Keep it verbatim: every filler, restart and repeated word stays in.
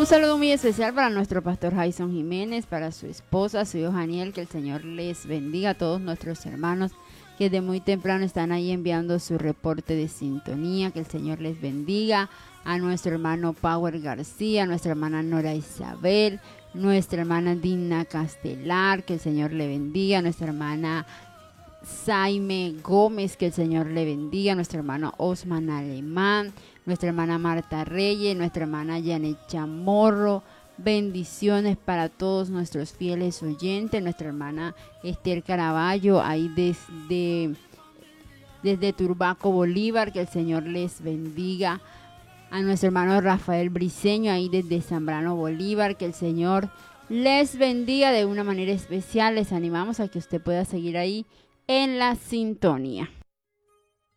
Un saludo muy especial para nuestro pastor Jason Jiménez, para su esposa, su hijo Janiel, que el Señor les bendiga a todos nuestros hermanos que de muy temprano están ahí enviando su reporte de sintonía, que el Señor les bendiga, a nuestro hermano Power García, a nuestra hermana Nora Isabel, nuestra hermana Dina Castelar, que el Señor le bendiga, a nuestra hermana Saime Gómez, que el Señor le bendiga, nuestro hermano Osman Alemán, nuestra hermana Marta Reyes, nuestra hermana Janet Chamorro. Bendiciones para todos nuestros fieles oyentes, nuestra hermana Esther Caraballo, ahí desde, desde Turbaco, Bolívar, que el Señor les bendiga. A nuestro hermano Rafael Briceño, ahí desde Zambrano, Bolívar, que el Señor les bendiga de una manera especial. Les animamos a que usted pueda seguir ahí en la sintonía.